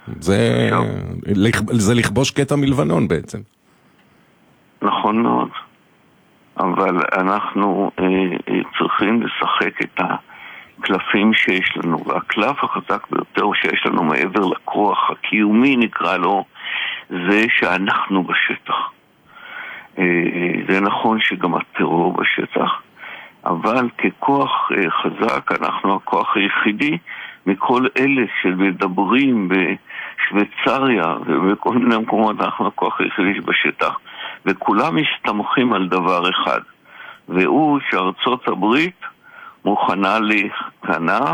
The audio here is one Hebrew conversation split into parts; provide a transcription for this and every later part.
זה לכבוש קטע מלבנון בעצם. נכון מאוד. אבל אנחנו צריכים לשחק את הקלפים שיש לנו, והקלף החזק ביותר שיש לנו מעבר לכוח הקיומי נקרא לו, זה שאנחנו בשטח. זה נכון שגם הטרור בשטח, אבל ככוח חזק אנחנו הכוח היחידי מכל אלה שמדברים בשוויצריה ובכל מיני מקומות, אנחנו הכוח היחידי בשטח, וכולם מסתמכים על דבר אחד, והוא שארצות הברית מוכנה להיכנע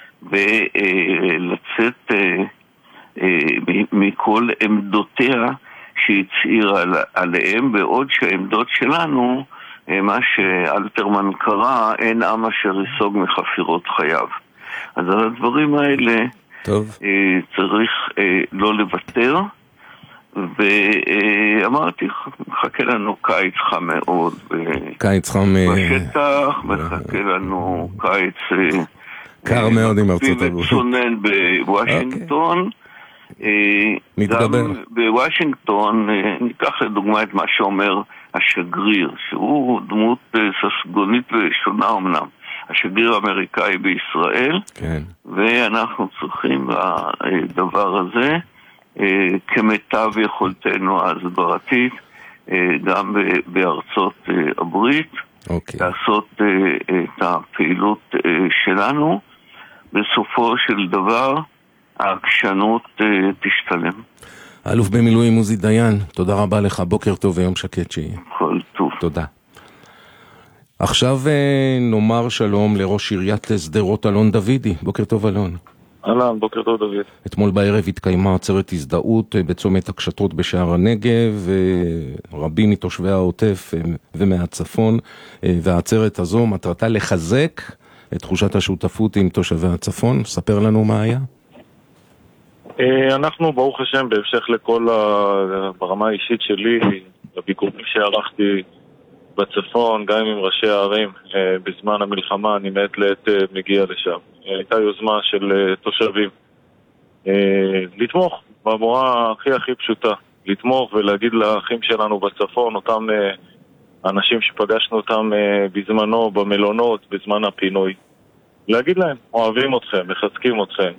ולצאת מכל עמדותיה שהצעירה עליהם, בעוד שהעמדות שלנו, מה שאלתרמן קרא, אין עם אשר יסוג מחפירות חייו. אז על הדברים האלה צריך לא לוותר, ואמרתי, מחכה לנו קיץ חם מאוד בשטח, מחכה לנו קיץ קר מאוד עם ארצות הברית, צונן בוושינגטון. גם בוושינגטון ניקח לדוגמה את מה שאומר השגריר, שהוא דמות ססגונית ושונה אמנם, השגריר האמריקאי בישראל, ואנחנו צריכים לדבר הזה כמיטב יכולתנו ההסברתית גם בארצות הברית לעשות את הפעילות שלנו. בסופו של דבר העקשנות תשתלם. אלוף במילואים עוזי דיין, תודה רבה לך, בוקר טוב ויום שקט שיהיה. כל טוב. תודה. עכשיו נאמר שלום לראש עיריית שדרות אלון דוידי. בוקר טוב אלון. אהלן, בוקר טוב דוד. אתמול בערב התקיימה עצרת הזדהות בצומת הקשתות בשער הנגב, רבים מתושבי העוטף ומהצפון, והעצרת הזו מטרתה לחזק את תחושת השותפות עם תושבי הצפון. ספר לנו מה היה. אנחנו ברוך השם בהמשך לכל ברמה האישית שלי, בביקורים שערכתי בצפון, גם עם ראשי הערים בזמן המלחמה, אני מעת לעת מגיע לשם. הייתה יוזמה של תושבים לתמוך במורה הכי פשוטה, לתמוך ולהגיד לאחים שלנו בצפון, אותם אנשים שפגשנו אותם בזמנו במלונות, בזמן הפינוי, להגיד להם, אוהבים אתכם, מחזקים אתכם,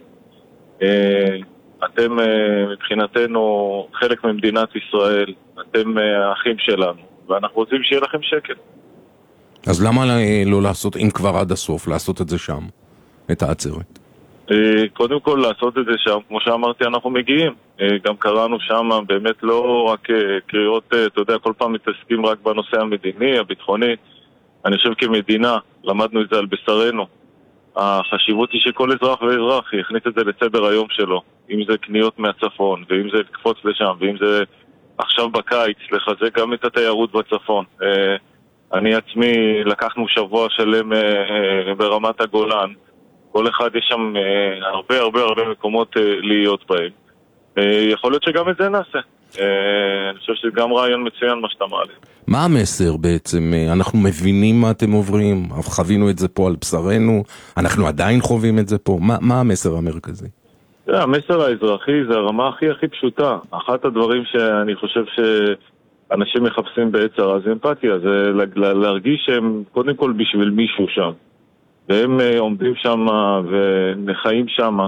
אתם מבחינתנו חלק ממדינת ישראל, אתם האחים שלנו, ואנחנו רוצים שיהיה לכם שקט. אז למה לא לעשות, אם כבר עד הסוף, לעשות את זה שם, את העצרת? קודם כל לעשות את זה שם, כמו שאמרתי, אנחנו מגיעים. גם קראנו שם באמת לא רק קריאות, אתה יודע, כל פעם מתעסקים רק בנושא המדיני, הביטחוני. אני חושב כמדינה, למדנו את זה על בשרנו. החשיבות היא שכל אזרח ואזרח יכניס את זה לסדר היום שלו. אם זה קניות מהצפון, ואם זה לקפוץ לשם, ואם זה עכשיו בקיץ, לחזק גם את התיירות בצפון. אני עצמי לקחנו שבוע שלם ברמת הגולן. כל אחד יש שם הרבה מקומות להיות בהם. יכול להיות שגם את זה נעשה. אני חושב שזה גם רעיון מצוין מה שאתה מעלה. מה המסר בעצם? אנחנו מבינים מה אתם עוברים, חווינו את זה פה על בשרנו, אנחנו עדיין חווים את זה פה. מה המסר המרכזי? המסר האזרחי זה הרמה הכי פשוטה. אחת הדברים שאני חושב שאנשים מחפשים בעצר, זה אמפתיה, זה להרגיש שהם קודם כל בשביל מישהו שם. והם עומדים שם ונחיים שם,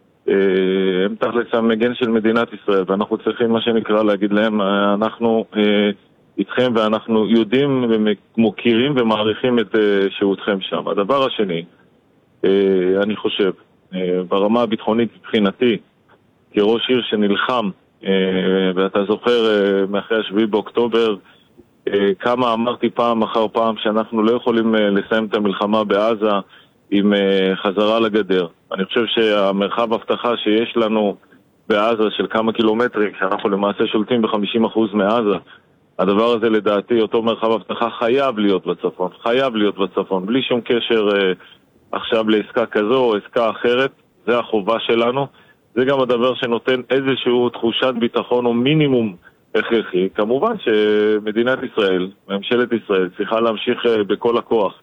הם תחת המגן של מדינת ישראל, ואנחנו צריכים מה שנקרא להגיד להם, אנחנו איתכם ואנחנו יודעים ומוכירים ומעריכים את שהותכם שם. הדבר השני, אני חושב, ברמה הביטחונית מבחינתי, כראש עיר שנלחם, ואתה זוכר מאחרי 7 באוקטובר, כמה אמרתי פעם אחר פעם שאנחנו לא יכולים לסיים את המלחמה בעזה עם חזרה לגדר. אני חושב שהמרחב הבטחה שיש לנו בעזה של כמה קילומטרים, שאנחנו למעשה שולטים ב-50% מעזה, הדבר הזה לדעתי, אותו מרחב הבטחה חייב להיות בצפון, חייב להיות בצפון, בלי שום קשר עכשיו לעסקה כזו או עסקה אחרת. זה החובה שלנו, זה גם הדבר שנותן איזשהו תחושת ביטחון או מינימום הכרחי. כמובן שמדינת ישראל, ממשלת ישראל, צריכה להמשיך בכל הכוח,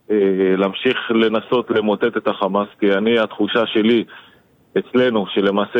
להמשיך לנסות למוטט את החמאס, כי התחושה שלי אצלנו, שלמעשה